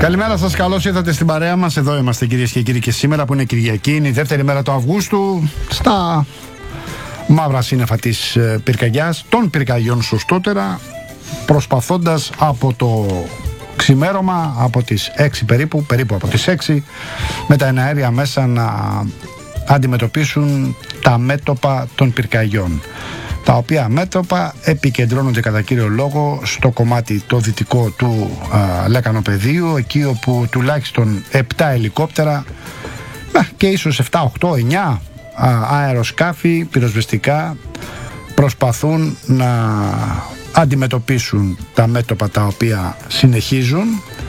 Καλημέρα σας, καλώς ήρθατε στην παρέα μας. Εδώ είμαστε κυρίες και κύριοι και σήμερα που είναι Κυριακή, είναι η δεύτερη μέρα του Αυγούστου, στα μαύρα σύννεφα της πυρκαγιάς, των πυρκαγιών σωστότερα, προσπαθώντας από το ξημέρωμα, από τις 6 περίπου από τις 6, με τα εναέρια μέσα να αντιμετωπίσουν τα μέτωπα των πυρκαγιών, τα οποία μέτωπα επικεντρώνονται κατά κύριο λόγο στο κομμάτι το δυτικό του Λεκανοπεδίου, εκεί όπου τουλάχιστον 7 ελικόπτερα και ίσως 7, 8, 9 αεροσκάφη πυροσβεστικά προσπαθούν να αντιμετωπίσουν τα μέτωπα τα οποία συνεχίζουν.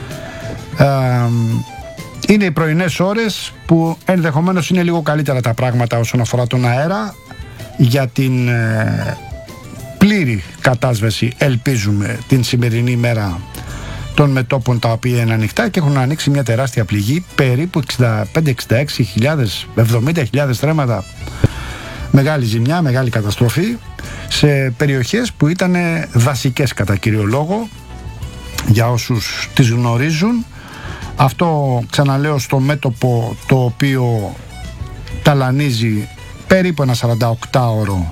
Είναι οι πρωινές ώρες που ενδεχομένως είναι λίγο καλύτερα τα πράγματα όσον αφορά τον αέρα, για την πλήρη κατάσβεση ελπίζουμε την σημερινή ημέρα των μετώπων τα οποία είναι ανοιχτά και έχουν ανοίξει μια τεράστια πληγή, περίπου 65-66.000, 70.000 στρέμματα, μεγάλη ζημιά, μεγάλη καταστροφή σε περιοχές που ήταν δασικές κατά κύριο λόγο, για όσους τις γνωρίζουν. Αυτό ξαναλέω στο μέτωπο το οποίο ταλανίζει περίπου ένα 48ωρο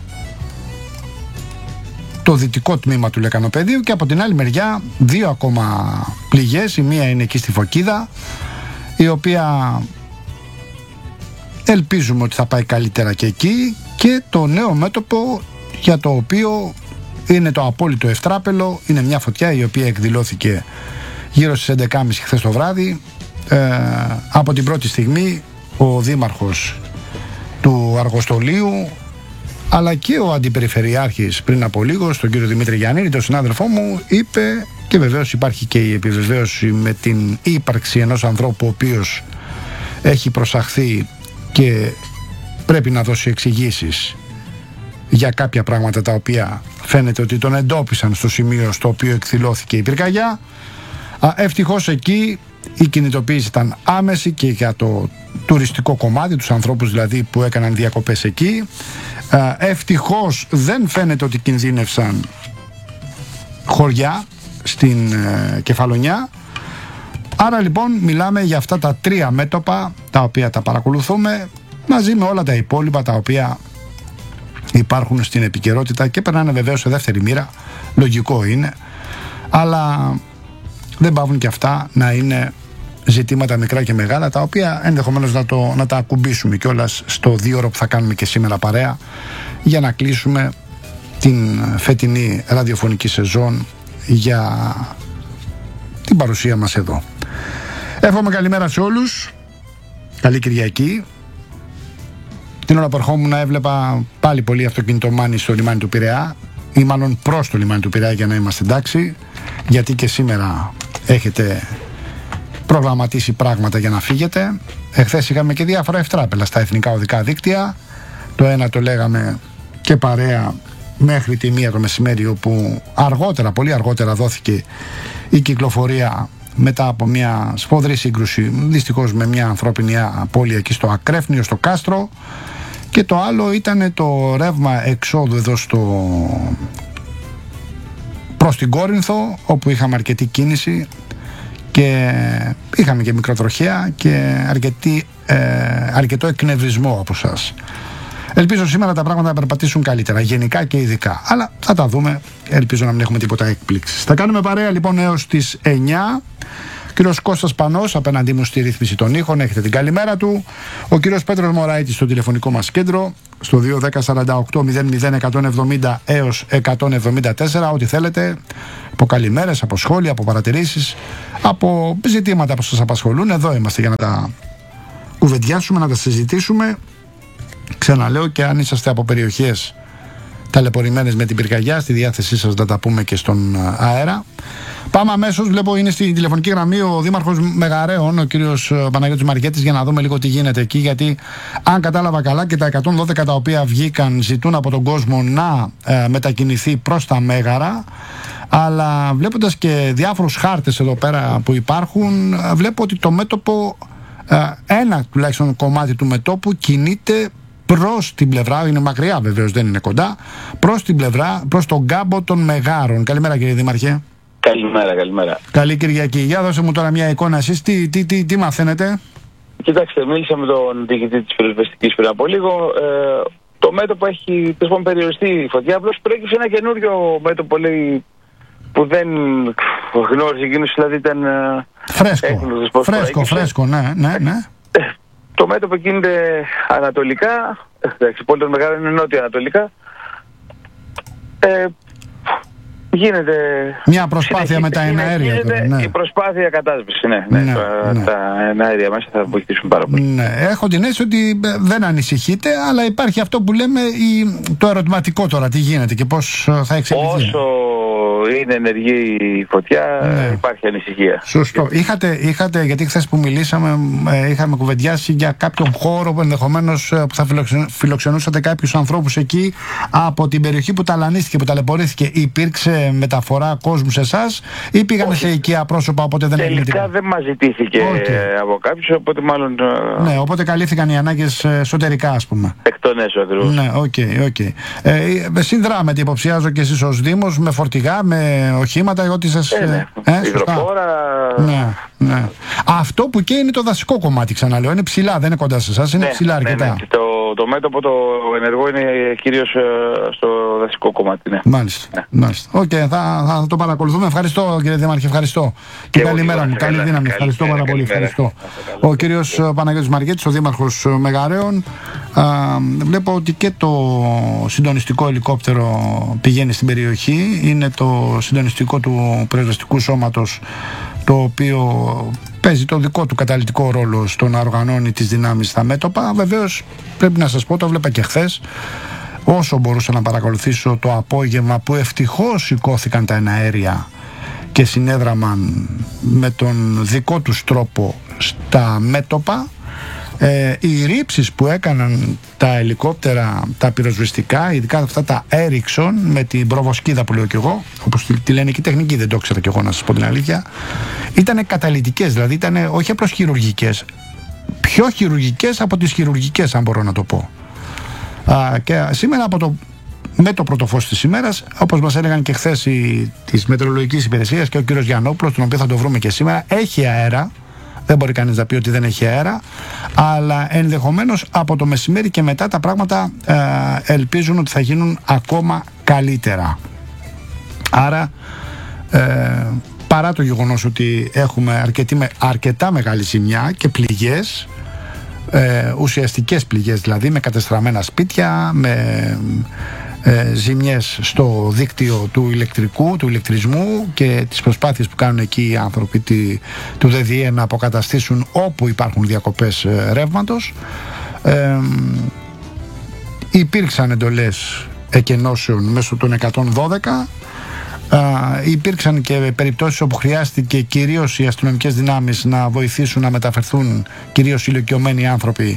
το δυτικό τμήμα του Λεκανοπεδίου, και από την άλλη μεριά δύο ακόμα πληγές. Η μία είναι εκεί στη Φωκίδα, η οποία ελπίζουμε ότι θα πάει καλύτερα και εκεί, και το νέο μέτωπο για το οποίο είναι το απόλυτο ευτράπελο, είναι μια φωτιά η οποία εκδηλώθηκε γύρω στις 11.30 χθες το βράδυ. Από την πρώτη στιγμή ο δήμαρχος του Αργοστολίου, αλλά και ο αντιπεριφερειάρχης πριν από λίγο, στον κύριο Δημήτρη Γιαννίδη, τον συνάδελφό μου, είπε, και βεβαίως υπάρχει και η επιβεβαίωση με την ύπαρξη ενός ανθρώπου ο οποίος έχει προσαχθεί και πρέπει να δώσει εξηγήσεις για κάποια πράγματα τα οποία φαίνεται ότι τον εντόπισαν στο σημείο στο οποίο εκδηλώθηκε η πυρκαγιά. Ευτυχώς εκεί η κινητοποίηση ήταν άμεση και για το τουριστικό κομμάτι, τους ανθρώπους δηλαδή που έκαναν διακοπές εκεί. Ευτυχώς δεν φαίνεται ότι κινδύνευσαν χωριά στην Κεφαλονιά. Άρα λοιπόν μιλάμε για αυτά τα τρία μέτωπα τα οποία τα παρακολουθούμε, μαζί με όλα τα υπόλοιπα τα οποία υπάρχουν στην επικαιρότητα και περνάνε βεβαίως σε δεύτερη μοίρα, λογικό είναι, αλλά δεν πάβουν και αυτά να είναι ζητήματα μικρά και μεγάλα, τα οποία ενδεχομένως να τα ακουμπήσουμε κιόλας στο 2ωρο που θα κάνουμε και σήμερα παρέα, για να κλείσουμε την φετινή ραδιοφωνική σεζόν για την παρουσία μας εδώ. Εύχομαι καλημέρα σε όλους, καλή Κυριακή. Την ώρα που ερχόμουν έβλεπα πάλι πολύ αυτοκινητομάνη στο λιμάνι του Πειραιά, ή μάλλον προς το λιμάνι του Πειραιά, για να είμαστε εντάξει, γιατί και σήμερα έχετε προγραμματίσει πράγματα για να φύγετε. Εχθές είχαμε και διάφορα ευτράπελα στα εθνικά οδικά δίκτυα. Το ένα το λέγαμε και παρέα μέχρι τη 1 το μεσημέρι, όπου αργότερα, πολύ αργότερα δόθηκε η κυκλοφορία μετά από μια σφοδρή σύγκρουση, δυστυχώς με μια ανθρώπινη απώλεια εκεί στο Ακρέφνιο, στο Κάστρο. Και το άλλο ήταν το ρεύμα εξόδου εδώ προς την Κόρινθο, όπου είχαμε αρκετή κίνηση και είχαμε και μικροτροχαία και αρκετό εκνευρισμό από σας. Ελπίζω σήμερα τα πράγματα να περπατήσουν καλύτερα, γενικά και ειδικά, αλλά θα τα δούμε. Ελπίζω να μην έχουμε τίποτα έκπληξης. Θα κάνουμε παρέα λοιπόν έως τις 9. Ο κύριος Κώστας Πανός απέναντί μου στη ρύθμιση των ήχων, έχετε την καλημέρα του. Ο κύριος Πέτρος Μωράητης στο τηλεφωνικό μας κέντρο, στο 210-48-00-170 έως 174. Ό,τι θέλετε, από καλημέρες, από σχόλια, από παρατηρήσεις, από ζητήματα που σας απασχολούν, εδώ είμαστε για να τα κουβεντιάσουμε, να τα συζητήσουμε. Ξαναλέω, και αν είσαστε από περιοχές ταλαιπωρημένες με την πυρκαγιά, στη διάθεσή σας να τα πούμε και στον αέρα. Πάμε αμέσως, βλέπω είναι στη τηλεφωνική γραμμή ο Δήμαρχος Μεγαρέων, ο κύριος Παναγιώτης Μαργέτης, για να δούμε λίγο τι γίνεται εκεί, γιατί αν κατάλαβα καλά και τα 112 τα οποία βγήκαν ζητούν από τον κόσμο να μετακινηθεί προς τα Μέγαρα, αλλά βλέποντας και διάφορους χάρτες εδώ πέρα που υπάρχουν, βλέπω ότι το μέτωπο, ένα τουλάχιστον κομμάτι του μετώπου κινείται προς την πλευρά, είναι μακριά βεβαίως, δεν είναι κοντά, προς την πλευρά, προς τον κάμπο των Μεγάρων. Καλημέρα κύριε Δήμαρχε. Καλημέρα. Καλή Κυριακή. Για δώσε μου τώρα μια εικόνα. Εσείς τι μαθαίνετε? Κοιτάξτε, μίλησα με τον διοικητή της πυροσβεστικής πριν από λίγο. Το μέτωπο έχει περιοριστεί η φωτιά. Απλώς προέκυψε ένα καινούριο μέτωπο, λέει, που δεν γνώριζε εκείνος, δηλαδή ήταν φρέσκο, ναι. Το μέτωπο κινείται ανατολικά, εντάξει, πολύ μεγάλο είναι νότια-ανατολικά. Γίνεται μια προσπάθεια με τα εναέρια. Η προσπάθεια κατάσβεση, τα εναέρια μέσα θα βοηθήσουν πάρα πολύ. Ναι, έχω την αίσθηση ότι δεν ανησυχείτε, αλλά υπάρχει αυτό που λέμε το ερωτηματικό τώρα, τι γίνεται και πώς θα εξελιχθεί. Όσο είναι ενεργή η φωτιά, υπάρχει ανησυχία. Σωστό. Είχατε, γιατί χθες που μιλήσαμε, είχαμε κουβεντιάσει για κάποιον χώρο που ενδεχομένως που θα φιλοξενούσατε κάποιους ανθρώπους εκεί από την περιοχή που ταλανίστηκε, που ταλαιπωρήθηκε. Υπήρξε μεταφορά κόσμου σε εσάς ή πήγανε σε οικία πρόσωπα, οπότε δεν έγινε τίποτα? Τελικά δεν μας ζητήθηκε από κάποιους, οπότε μάλλον... Ναι, οπότε καλύφθηκαν οι ανάγκες εσωτερικά, ας πούμε. Εκ των έσω ακριβώς. Ναι, οκ. Συνδράμετε, υποψιάζω και εσείς ως Δήμος, με φορτηγά, με οχήματα, ό,τι σας... υδροφόρα... Ναι. Αυτό που και είναι το δασικό κομμάτι, ξαναλέω, είναι ψηλά, δεν είναι κοντά σε εσάς, είναι ψηλά αρκετά. Ναι. Το μέτωπο, το ενεργό είναι κυρίως στο δασικό κομμάτι, ναι. Μάλιστα. Οκ, θα το παρακολουθούμε. Ευχαριστώ, κύριε Δήμαρχε, ευχαριστώ. Και καλή μέρα μου, καλή δύναμη. Ευχαριστώ πάρα πολύ. Ο κύριος Παναγιώτης Μαργέτης, ο Δήμαρχος Μεγαρέων. Βλέπω ότι και το συντονιστικό ελικόπτερο πηγαίνει στην περιοχή. Είναι το συντονιστικό του πυροσβεστικού σώματος, το οποίο παίζει το δικό του καταλυτικό ρόλο στο να οργανώνει τις δυνάμεις στα μέτωπα. Βεβαίως πρέπει να σας πω, το βλέπα και χθες, όσο μπορούσα να παρακολουθήσω το απόγευμα, που ευτυχώς σηκώθηκαν τα εναέρια και συνέδραμαν με τον δικό τους τρόπο στα μέτωπα. Οι ρήψεις που έκαναν τα ελικόπτερα, τα πυροσβεστικά, ειδικά αυτά τα Ericsson με την προβοσκίδα που λέω κι εγώ, όπως τη λένε και η τεχνική, δεν το ήξερα κι εγώ να σας πω την αλήθεια, ήταν καταλυτικές, δηλαδή ήταν όχι απλώς χειρουργικές, πιο χειρουργικές από τις χειρουργικές, αν μπορώ να το πω. Και σήμερα με το πρωτοφώς της ημέρας, όπως μας έλεγαν και χθες της Μετεωρολογικής Υπηρεσίας και ο κύριος Γιαννόπουλος, τον οποίο θα το βρούμε και σήμερα, έχει αέρα. Δεν μπορεί κανείς να πει ότι δεν έχει αέρα, αλλά ενδεχομένως από το μεσημέρι και μετά τα πράγματα ελπίζουν ότι θα γίνουν ακόμα καλύτερα. Άρα παρά το γεγονός ότι έχουμε αρκετά μεγάλη ζημιά και πληγές, ουσιαστικές πληγές δηλαδή, με κατεστραμμένα σπίτια, με ζημιές στο δίκτυο του ηλεκτρικού, του ηλεκτρισμού και τις προσπάθειες που κάνουν εκεί οι άνθρωποι του ΔΔΕ να αποκαταστήσουν όπου υπάρχουν διακοπές ρεύματος. Υπήρξαν εντολές εκενώσεων μέσω των 112. Υπήρξαν και περιπτώσεις όπου χρειάστηκε κυρίως οι αστυνομικές δυνάμεις να βοηθήσουν να μεταφερθούν κυρίως ηλικιωμένοι άνθρωποι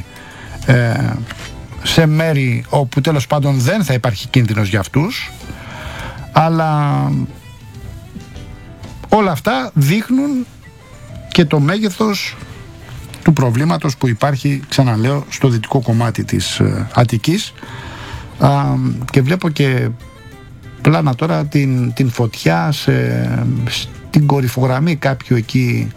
σε μέρη όπου τέλος πάντων δεν θα υπάρχει κίνδυνος για αυτούς, αλλά όλα αυτά δείχνουν και το μέγεθος του προβλήματος που υπάρχει, ξαναλέω, στο δυτικό κομμάτι της Αττικής. Και βλέπω και πλάνα τώρα την φωτιά στην κορυφογραμμή κάποιου εκεί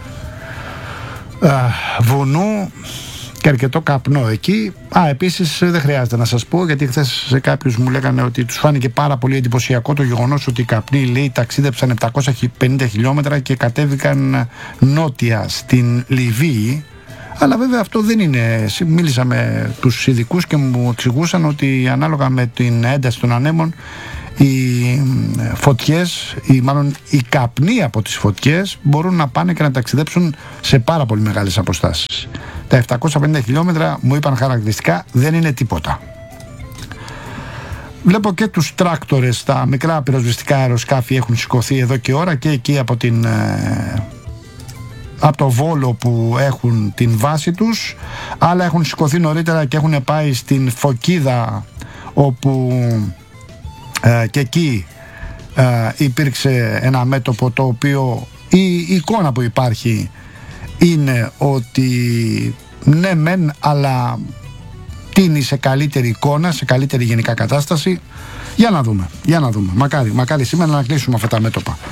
βουνού και αρκετό καπνό εκεί. Επίσης δεν χρειάζεται να σας πω, γιατί χθες σε κάποιους μου λέγανε ότι τους φάνηκε πάρα πολύ εντυπωσιακό το γεγονός ότι οι καπνοί, λέει, ταξίδεψαν 750 χιλιόμετρα και κατέβηκαν νότια στην Λιβύη. Αλλά βέβαια αυτό δεν είναι. Μίλησα με τους ειδικούς και μου εξηγούσαν ότι ανάλογα με την ένταση των ανέμων, οι φωτιές, ή μάλλον οι καπνοί από τις φωτιές μπορούν να πάνε και να ταξιδέψουν σε πάρα πολύ μεγάλες αποστάσεις. Τα 750 χιλιόμετρα, μου είπαν χαρακτηριστικά, δεν είναι τίποτα. Βλέπω και τους τράκτορες, τα μικρά πυροσβεστικά αεροσκάφη έχουν σηκωθεί εδώ και ώρα και εκεί από το Βόλο που έχουν την βάση τους. Άλλα έχουν σηκωθεί νωρίτερα και έχουν πάει στην Φωκίδα, όπου και εκεί υπήρξε ένα μέτωπο, το οποίο η εικόνα που υπάρχει είναι ότι ναι μεν, αλλά τίνει σε καλύτερη εικόνα, σε καλύτερη γενικά κατάσταση. Για να δούμε. Μακάρι σήμερα να κλείσουμε αυτά τα μέτωπα.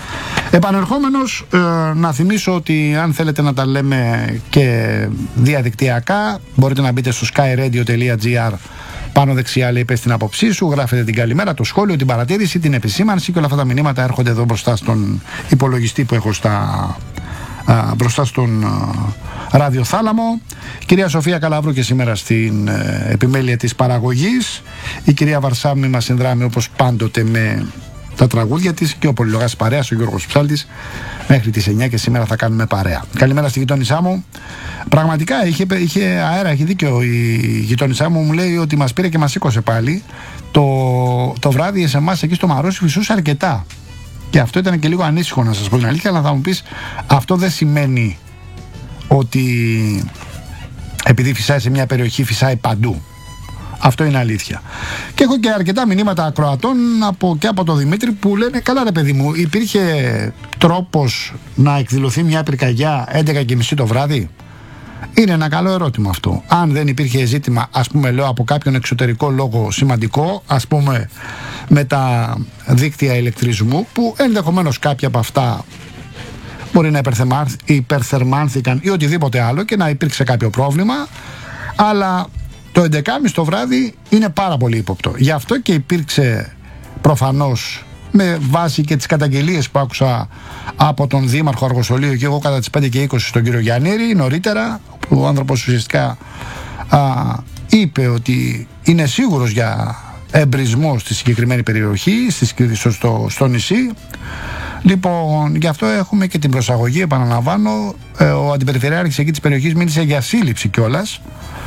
Επανερχόμενος, να θυμίσω ότι αν θέλετε να τα λέμε και διαδικτυακά, μπορείτε να μπείτε στο skyradio.gr. Πάνω δεξιά λέει πες την άποψή σου, γράφετε την καλημέρα, το σχόλιο, την παρατήρηση, την επισήμανση και όλα αυτά τα μηνύματα έρχονται εδώ μπροστά στον υπολογιστή που έχω μπροστά στον ραδιοθάλαμο. Κυρία Σοφία Καλαβρού και σήμερα στην επιμέλεια της παραγωγής. Η κυρία Βαρσάμι μας συνδράμει όπως πάντοτε με τα τραγούδια της και ο πολυλογάς παρέας, ο Γιώργος Ψάλτης, μέχρι τις 9 και σήμερα θα κάνουμε παρέα. Καλημέρα στη γειτόνισά μου. Πραγματικά είχε αέρα, έχει δίκιο η γειτόνισά μου λέει ότι μας πήρε και μας σήκωσε πάλι. Το βράδυ σε εμάς εκεί στο Μαρόσι φυσούσε αρκετά. Και αυτό ήταν και λίγο ανήσυχο να σας πω την αλήθεια, αλλά θα μου πεις αυτό δεν σημαίνει ότι επειδή φυσάει σε μια περιοχή φυσάει παντού. Αυτό είναι αλήθεια. Και έχω και αρκετά μηνύματα ακροατών και από τον Δημήτρη που λένε καλά ρε παιδί μου, υπήρχε τρόπος να εκδηλωθεί μια πυρκαγιά 11:30 το βράδυ? Είναι ένα καλό ερώτημα αυτό. Αν δεν υπήρχε ζήτημα, ας πούμε λέω από κάποιον εξωτερικό λόγο σημαντικό, ας πούμε με τα δίκτυα ηλεκτρισμού που ενδεχομένως κάποια από αυτά μπορεί να υπερθερμάνθηκαν ή οτιδήποτε άλλο και να υπήρξε κάποιο πρόβλημα, αλλά το 11:30 το βράδυ είναι πάρα πολύ ύποπτο. Γι' αυτό και υπήρξε προφανώς, με βάση και τις καταγγελίες που άκουσα από τον Δήμαρχο Αργοσολίου και εγώ κατά τις 5:20 στον κύριο Γιαννήρη νωρίτερα, που ο άνθρωπος ουσιαστικά είπε ότι είναι σίγουρος για εμπρισμό στη συγκεκριμένη περιοχή, στο νησί. Λοιπόν, γι' αυτό έχουμε και την προσαγωγή, επαναλαμβάνω. Ο αντιπεριφερειάρχης εκεί της περιοχής μίλησε για σύλληψη κιόλας.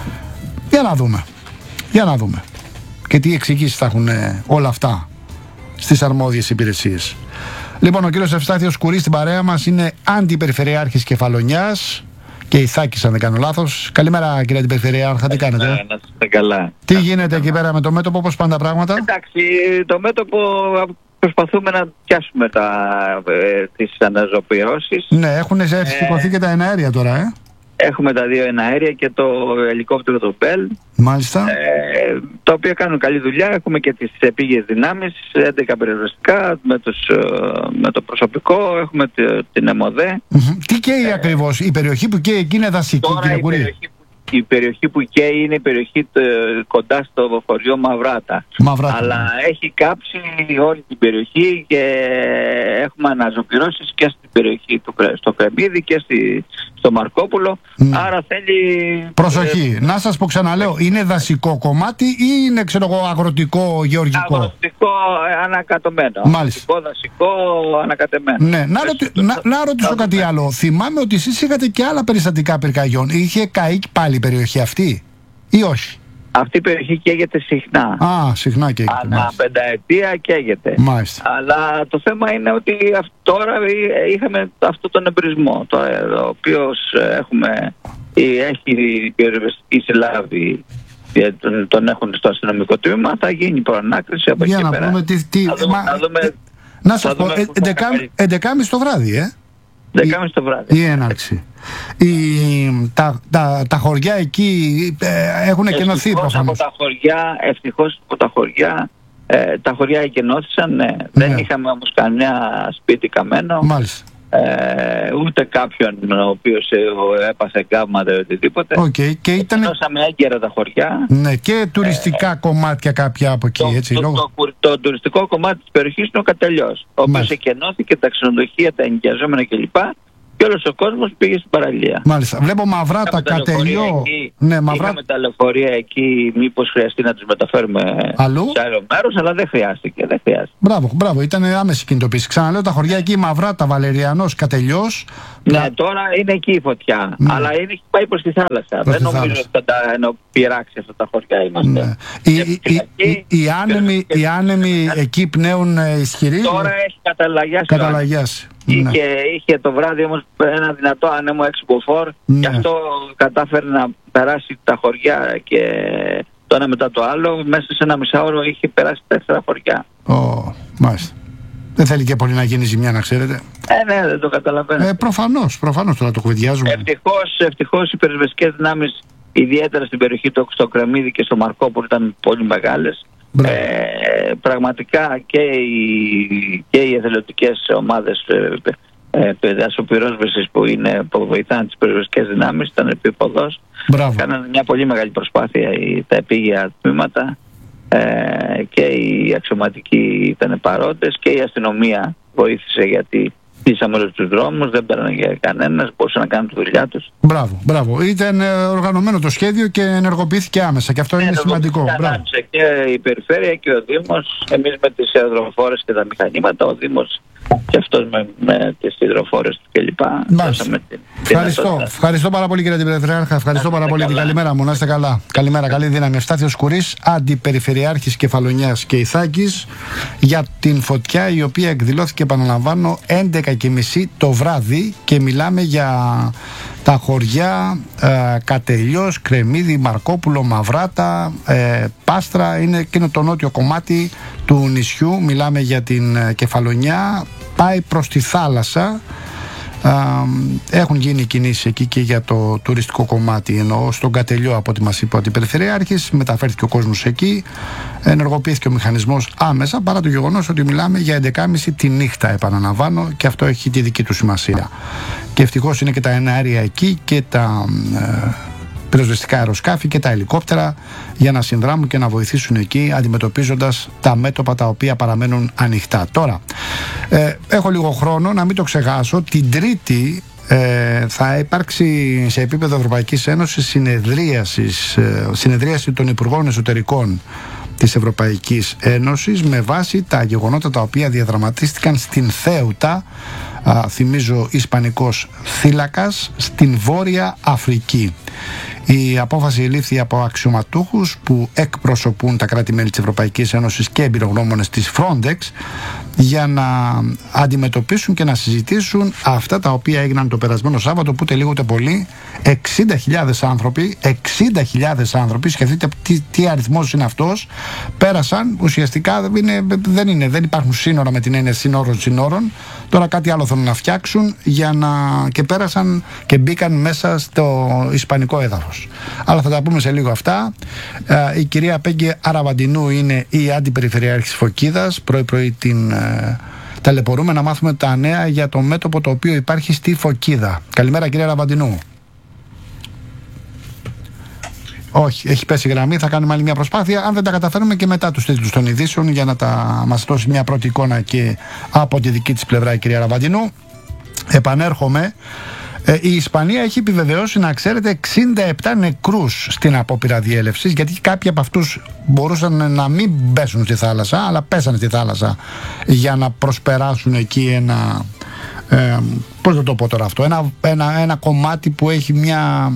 Για να δούμε. Και τι εξηγήσεις θα έχουν όλα αυτά στις αρμόδιες υπηρεσίες. Λοιπόν, ο κύριος Ευστάθιος Κουρής στην παρέα μας είναι αντιπεριφερειάρχης Κεφαλονιάς και Ιθάκης, αν δεν κάνω λάθος. Καλημέρα κύριε αντιπεριφερειάρχα, τι κάνετε? Να είστε καλά. Τι γίνεται εκεί πέρα με το μέτωπο, πώς πάνε τα πράγματα? Εντάξει, το μέτωπο προσπαθούμε να πιάσουμε τις αναζωπιώσεις. Ναι, έχουν σηκωθεί και τα εναέρια τώρα, Έχουμε τα 2 εναέρια και το ελικόπτερο του Μπέλ. Μάλιστα. Τα οποία κάνουν καλή δουλειά. Έχουμε και τις επίγειες δυνάμεις, 11 περιοριστικά με το προσωπικό. Έχουμε την ΕΜΟΔΕ. Τι καίει ακριβώς? Η περιοχή που καίει εκεί είναι δασική, κύριε Κουρή? Η περιοχή που καίει είναι η περιοχή κοντά στο χωριό Μαυράτα. Αλλά έχει κάψει όλη την περιοχή και έχουμε αναζωπυρώσεις και στην περιοχή στο Κρεμμύδι και στο Μαρκόπουλο. Άρα θέλει... Προσοχή, να σας πω ξαναλέω, είναι δασικό κομμάτι ή είναι αγροτικό, γεωργικό? Αγροτικό ανακατεμένο. Μάλιστα. Δασικό ανακατεμένο. Ναι, να ρωτήσω κάτι άλλο. Θυμάμαι ότι εσείς είχατε και άλλα περιστατικά πυρκαγιών. Είχε καεί πάλι η περιοχή αυτή ή όχι? Αυτή η περιοχή καίγεται συχνά. Συχνά καίγεται. Ανά πενταετία καίγεται. Μάλιστα. Αλλά το θέμα είναι ότι τώρα είχαμε αυτόν τον εμπρισμό, ο οποίος έχει η πυροσβεστική συλλάβει, τον έχουν στο αστυνομικό τμήμα, θα γίνει προανάκριση από εκεί πέρα. Να δούμε να σας πω, 11:30 το βράδυ, 11:30 το βράδυ. Η έναρξη. Τα χωριά εκεί έχουν εκενωθεί προφανώς. Ευτυχώς από τα χωριά, τα χωριά εκενώθησαν, ναι. Δεν είχαμε όμως κανένα σπίτι καμένο. Μάλιστα. Ούτε κάποιον ο οποίος έπαθε γκάμματα ή οτιδήποτε. Εκενώσαμε έγκαιρα τα χωριά. Ναι, και τουριστικά κομμάτια κάποια από εκεί, έτσι. Το τουριστικό κομμάτι της περιοχής είναι ο Κατελιός, ο οποίος εκενώθηκε, τα ξενοδοχεία, τα ενοικιαζόμενα κλπ. Και όλος ο κόσμος πήγε στην παραλία. Μάλιστα. Βλέπω Μαυράτα, Κατελιό. Είχαμε τα λεωφορεία εκεί, μήπως χρειαστεί να τους μεταφέρουμε σε άλλο μέρος, αλλά δεν χρειάστηκε. Μπράβο, ήταν άμεση κινητοποίηση. Ξαναλέω, τα χωριά εκεί, Μαυράτα, Βαλεριανός, Κατελιός. Ναι, τώρα είναι εκεί η φωτιά. Ναι. Αλλά έχει πάει προς τη θάλασσα. Δεν νομίζω ότι θα τα πειράξει αυτά τα χωριά. Είμαστε. Οι άνεμοι εκεί πνέουν ισχυροί. Τώρα έχει καταλαγιάσει. Είχε το βράδυ όμως ένα δυνατό άνεμο 6 μποφόρ. Γι' αυτό κατάφερε να περάσει τα χωριά και το ένα μετά το άλλο. Μέσα σε ένα μισάωρο είχε περάσει 4 χωριά. Μάλιστα. Δεν θέλει και πολύ να γίνει ζημιά, να ξέρετε. Ναι, δεν το καταλαβαίνω. Προφανώς τώρα το κουβεντιάζουμε. Ευτυχώς οι πυροσβεστικές δυνάμεις, ιδιαίτερα στην περιοχή στο Κρεμμύδι και στο Μαρκόπουλο, ήταν πολύ μεγάλες. Πραγματικά και οι εθελοντικές ομάδες δασοπυρόσβεσης που βοηθάνε τις πυροσβεστικές δυνάμεις ήταν επίποδος. Κάνανε μια πολύ μεγάλη προσπάθεια τα επίγεια τμήματα και οι αξιωματικοί ήταν παρόντες και η αστυνομία βοήθησε, γιατί πήσαμε όλους τους δρόμους, δεν πέρανε κανένας, μπορούσαν να κάνουν τη δουλειά τους. Μπράβο. Ήταν οργανωμένο το σχέδιο και ενεργοποιήθηκε άμεσα και αυτό είναι σημαντικό. Και η περιφέρεια και ο Δήμος, εμείς με τις αεροδροφόρες και τα μηχανήματα, ο Δήμος και αυτός με τις υδροφόρες του κλπ. Ευχαριστώ πάρα πολύ, κύριε Αντιπεριφερειάρχα. Ευχαριστώ πάρα πολύ. Την καλημέρα μου. Να είστε καλά. Καλημέρα, καλή δύναμη. Ευστάθιος Κουρής, Αντιπεριφερειάρχης Κεφαλονιάς και Ιθάκης, για την φωτιά η οποία εκδηλώθηκε, επαναλαμβάνω, 11:30 το βράδυ, και μιλάμε για τα χωριά Κατελιός, Κρεμμύδι, Μαρκόπουλο, Μαυράτα, Πάστρα. Είναι εκείνο το νότιο κομμάτι του νησιού. Μιλάμε για την Κεφαλονιά. Πάει προς τη θάλασσα. Έχουν γίνει κινήσεις εκεί και για το τουριστικό κομμάτι, εννοώ στον Κατελιό, από ό,τι μας είπε ο Αντιπεριφερειάρχης. Μεταφέρθηκε ο κόσμος εκεί, ενεργοποιήθηκε ο μηχανισμός άμεσα, παρά το γεγονός ότι μιλάμε για 11:30 τη νύχτα, επαναλαμβάνω, και αυτό έχει τη δική του σημασία. Και ευτυχώς είναι και τα εναέρια εκεί και τα πυροσβεστικά αεροσκάφη και τα ελικόπτερα για να συνδράμουν και να βοηθήσουν εκεί, αντιμετωπίζοντας τα μέτωπα τα οποία παραμένουν ανοιχτά. Τώρα, έχω λίγο χρόνο να μην το ξεχάσω. Την Τρίτη θα υπάρξει σε επίπεδο Ευρωπαϊκής Ένωσης συνεδρίαση των Υπουργών Εσωτερικών της Ευρωπαϊκής Ένωσης με βάση τα γεγονότα τα οποία διαδραματίστηκαν στην Θέουτα, θυμίζω ισπανικός θύλακας, στην Βόρεια Αφρική. Η απόφαση λήφθη από αξιωματούχους που εκπροσωπούν τα κράτη-μέλη της Ευρωπαϊκής Ένωσης και εμπειρογνώμονες της Frontex για να αντιμετωπίσουν και να συζητήσουν αυτά τα οποία έγιναν το περασμένο Σάββατο, που ούτε λίγο ούτε πολύ 60.000 άνθρωποι, σκεφτείτε τι αριθμός είναι αυτός, πέρασαν. Ουσιαστικά δεν υπάρχουν σύνορα με την έννοια συνόρων. Τώρα κάτι άλλο θέλουν να φτιάξουν και πέρασαν και μπήκαν μέσα στο ισπανικό έδαφος. Αλλά θα τα πούμε σε λίγο αυτά. Η κυρία Πέγγι Αραβαντινού είναι η Αντιπεριφερειάρχης Φωκίδας. Πρωί-πρωί την ταλαιπωρούμε να μάθουμε τα νέα για το μέτωπο το οποίο υπάρχει στη Φωκίδα. Καλημέρα, κυρία Αραβαντινού. Όχι, έχει πέσει η γραμμή, θα κάνουμε άλλη μια προσπάθεια. Αν δεν τα καταφέρουμε, και μετά τους τίτλους των ειδήσεων, για να μας δώσει μια πρώτη εικόνα και από τη δική της πλευρά η κυρία Αραβαντινού. Επανέρχομαι. Η Ισπανία έχει επιβεβαιώσει, να ξέρετε, 67 νεκρούς στην απόπειρα διέλευσης, γιατί κάποιοι από αυτούς μπορούσαν να μην πέσουν στη θάλασσα, αλλά πέσανε στη θάλασσα για να προσπεράσουν εκεί ένα... πώς θα το πω τώρα αυτό, ένα κομμάτι που έχει μια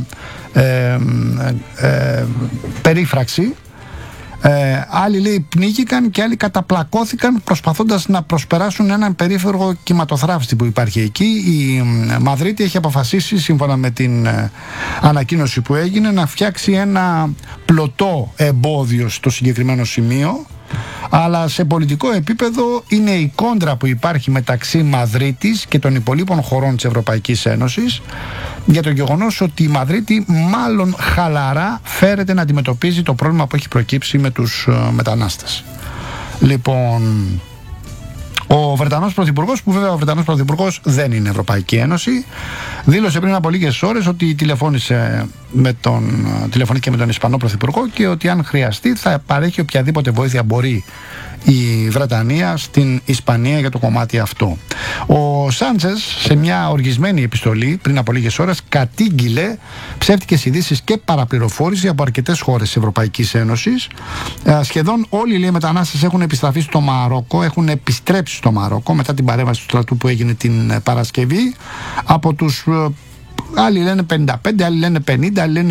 περίφραξη. Άλλοι, λέει, πνίγηκαν και άλλοι καταπλακώθηκαν προσπαθώντας να προσπεράσουν έναν περίφεργο κυματοθράφστη που υπάρχει εκεί. Η Μαδρίτη έχει αποφασίσει, σύμφωνα με την ανακοίνωση που έγινε, να φτιάξει ένα πλωτό εμπόδιο στο συγκεκριμένο σημείο. Αλλά σε πολιτικό επίπεδο είναι η κόντρα που υπάρχει μεταξύ Μαδρίτης και των υπολείπων χωρών της Ευρωπαϊκής Ένωσης για το γεγονός ότι η Μαδρίτη μάλλον χαλαρά φέρεται να αντιμετωπίζει το πρόβλημα που έχει προκύψει με τους μετανάστες. Λοιπόν, ο Βρετανός Πρωθυπουργός, που βέβαια ο Βρετανός Πρωθυπουργός δεν είναι Ευρωπαϊκή Ένωση, δήλωσε πριν από λίγες ώρες ότι τηλεφώνησε τηλεφωνήθηκε με τον Ισπανό Πρωθυπουργό και ότι αν χρειαστεί θα παρέχει οποιαδήποτε βοήθεια μπορεί η Βρετανία στην Ισπανία για το κομμάτι αυτό. Ο Σάντσες, σε μια οργισμένη επιστολή πριν από λίγες ώρες, κατήγγειλε ψεύτικες ειδήσεις και παραπληροφόρηση από αρκετές χώρες της Ευρωπαϊκής Ένωσης. Σχεδόν όλοι οι μετανάστες έχουν επιστραφεί στο Μαρόκο, έχουν επιστρέψει στο Μαρόκο μετά την παρέμβαση του στρατού που έγινε την Παρασκευή. Από τους άλλοι λένε 55, άλλοι λένε 50, άλλοι λένε